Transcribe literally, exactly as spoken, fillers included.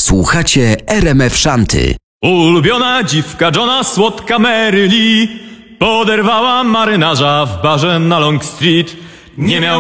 Słuchacie R M F Szanty. Ulubiona dziwka Johna, słodka Mary Lee, poderwała marynarza w barze na Long Street. Nie miał